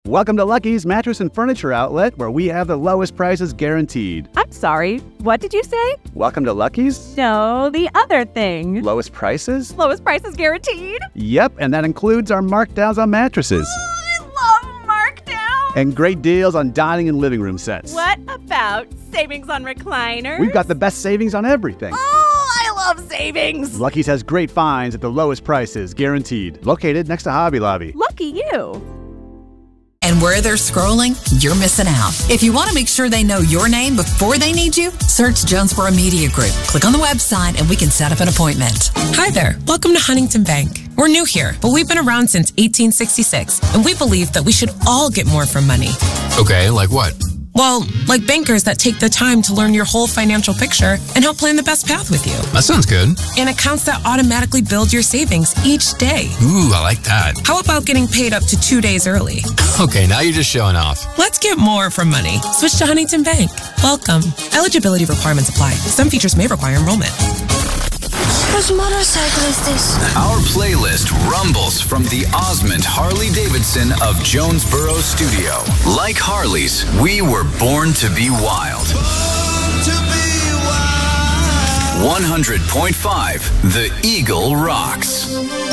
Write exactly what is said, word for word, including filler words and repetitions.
Welcome to Lucky's Mattress and Furniture Outlet, where we have the lowest prices guaranteed. I'm sorry, what did you say? Welcome to Lucky's? No, the other thing. Lowest prices? Lowest prices guaranteed? Yep, and that includes our markdowns on mattresses. Oh, I love markdown. And great deals on dining and living room sets. What about savings on recliners? We've got the best savings on everything. Oh, I love savings. Lucky's has great finds at the lowest prices, guaranteed. Located next to Hobby Lobby. Lucky you. And where they're scrolling, you're missing out. If you want to make sure they know your name before they need you, search Jonesboro Media Group. Click on the website and we can set up an appointment. Hi there. Welcome to Huntington Bank. We're new here, but we've been around since eighteen sixty-six, and we believe that we should all get more from money. Okay, like what? Well, like bankers that take the time to learn your whole financial picture and help plan the best path with you. That sounds good. And accounts that automatically build your savings each day. Ooh, I like that. How about getting paid up to two days early? Okay, now you're just showing off. Let's get more from money. Switch to Huntington Bank. Welcome. Eligibility requirements apply. Some features may require enrollment. Whose motorcycle is this? Our playlist rumbles from the Osmond Harley-Davidson of Jonesboro Studio. Like Harleys, we were born to be wild. one hundred point five, The Eagle rocks.